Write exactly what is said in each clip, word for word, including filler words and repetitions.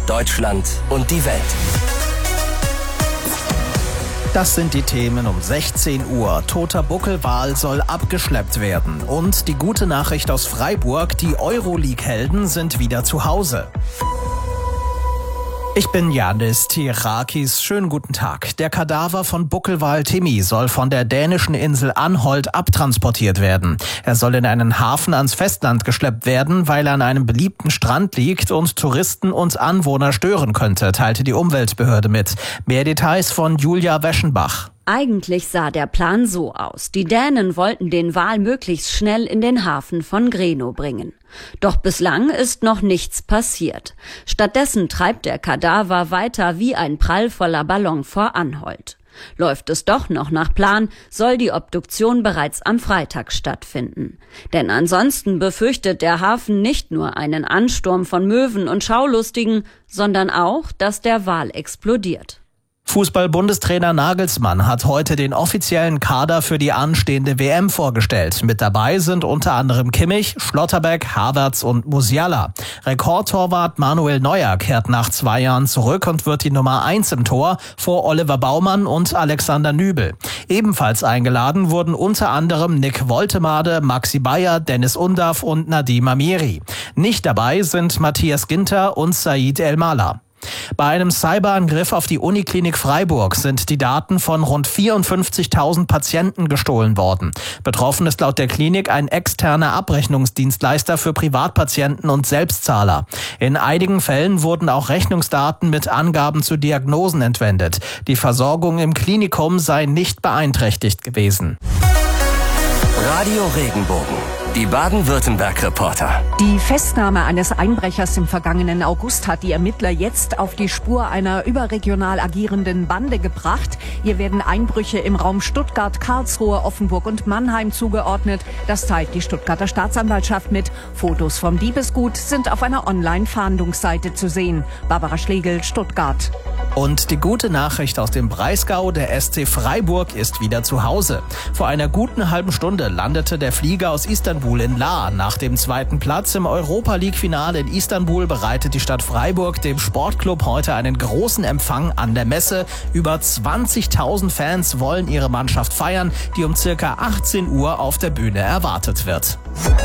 Deutschland und die Welt. Das sind die Themen um sechzehn Uhr. Toter Buckelwal soll abgeschleppt werden. Und die gute Nachricht aus Freiburg, die Euroleague-Helden sind wieder zu Hause. Ich bin Janis Tirakis. Schönen guten Tag. Der Kadaver von Buckelwal Timmy soll von der dänischen Insel Anholt abtransportiert werden. Er soll in einen Hafen ans Festland geschleppt werden, weil er an einem beliebten Strand liegt und Touristen und Anwohner stören könnte, teilte die Umweltbehörde mit. Mehr Details von Julia Weschenbach. Eigentlich sah der Plan so aus. Die Dänen wollten den Wal möglichst schnell in den Hafen von Grenå bringen. Doch bislang ist noch nichts passiert. Stattdessen treibt der Kadaver weiter wie ein prallvoller Ballon vor Anholt. Läuft es doch noch nach Plan, soll die Obduktion bereits am Freitag stattfinden. Denn ansonsten befürchtet der Hafen nicht nur einen Ansturm von Möwen und Schaulustigen, sondern auch, dass der Wal explodiert. Fußball-Bundestrainer Nagelsmann hat heute den offiziellen Kader für die anstehende W M vorgestellt. Mit dabei sind unter anderem Kimmich, Schlotterbeck, Havertz und Musiala. Rekordtorwart Manuel Neuer kehrt nach zwei Jahren zurück und wird die Nummer eins im Tor vor Oliver Baumann und Alexander Nübel. Ebenfalls eingeladen wurden unter anderem Nick Woltemade, Maxi Bayer, Dennis Undav und Nadim Amiri. Nicht dabei sind Matthias Ginter und Said El-Mala. Bei einem Cyberangriff auf die Uniklinik Freiburg sind die Daten von rund vierundfünfzigtausend Patienten gestohlen worden. Betroffen ist laut der Klinik ein externer Abrechnungsdienstleister für Privatpatienten und Selbstzahler. In einigen Fällen wurden auch Rechnungsdaten mit Angaben zu Diagnosen entwendet. Die Versorgung im Klinikum sei nicht beeinträchtigt gewesen. Radio Regenbogen. Die Baden-Württemberg-Reporter. Die Festnahme eines Einbrechers im vergangenen August hat die Ermittler jetzt auf die Spur einer überregional agierenden Bande gebracht. Hier werden Einbrüche im Raum Stuttgart, Karlsruhe, Offenburg und Mannheim zugeordnet. Das teilt die Stuttgarter Staatsanwaltschaft mit. Fotos vom Diebesgut sind auf einer Online-Fahndungsseite zu sehen. Barbara Schlegel, Stuttgart. Und die gute Nachricht aus dem Breisgau, der S C Freiburg ist wieder zu Hause. Vor einer guten halben Stunde landete der Flieger aus Istanbul in La. Nach dem zweiten Platz im Europa-League-Finale in Istanbul bereitet die Stadt Freiburg dem Sportclub heute einen großen Empfang an der Messe. Über zwanzigtausend Fans wollen ihre Mannschaft feiern, die um circa achtzehn Uhr auf der Bühne erwartet wird.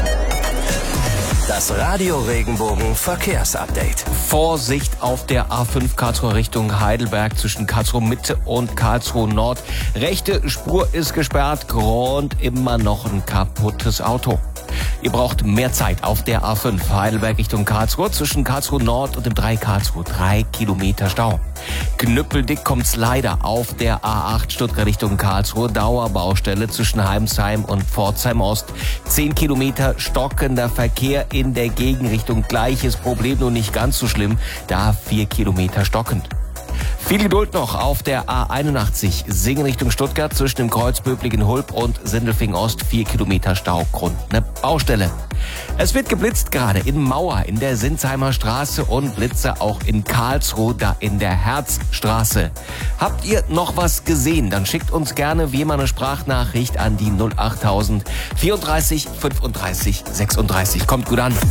Das Radio Regenbogen Verkehrsupdate. Vorsicht auf der A fünf Karlsruhe Richtung Heidelberg zwischen Karlsruhe Mitte und Karlsruhe Nord. Rechte Spur ist gesperrt, Grund immer noch ein kaputtes Auto. Ihr braucht mehr Zeit auf der A fünf Heidelberg Richtung Karlsruhe zwischen Karlsruhe Nord und dem drei Karlsruhe. Drei Kilometer Stau. Knüppeldick kommt's leider auf der A acht Stuttgart Richtung Karlsruhe. Dauerbaustelle zwischen Heimsheim und Pforzheim Ost. Zehn Kilometer stockender Verkehr in der Gegenrichtung. Gleiches Problem, nur nicht ganz so schlimm. Da vier Kilometer stockend. Viel Geduld noch auf der A einundachtzig Singen Richtung Stuttgart zwischen dem Kreuz Böblingen-Hulb und Sindelfingen Ost. Vier Kilometer Stau, Grund eine Baustelle. Es wird geblitzt gerade in Mauer in der Sinsheimer Straße und Blitze auch in Karlsruhe, da in der Herzstraße. Habt ihr noch was gesehen? Dann schickt uns gerne wie immer eine Sprachnachricht an die null achttausend vierunddreißig fünfunddreißig sechsunddreißig. Kommt gut an.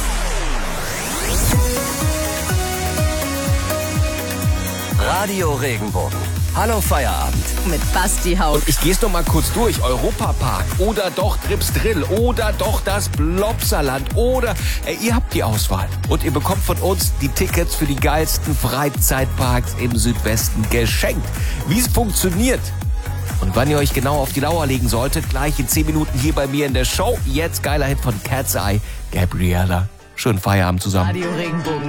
Radio Regenbogen. Hallo Feierabend. Mit Basti Haug. Und ich geh's noch mal kurz durch. Europapark oder doch Trips Drill oder doch das Blopsaland oder äh, ihr habt die Auswahl. Und ihr bekommt von uns die Tickets für die geilsten Freizeitparks im Südwesten geschenkt. Wie es funktioniert und wann ihr euch genau auf die Lauer legen solltet, gleich in zehn Minuten hier bei mir in der Show. Jetzt geiler Hit von Cat's Eye, Gabriella. Schönen Feierabend zusammen. Radio Regenbogen.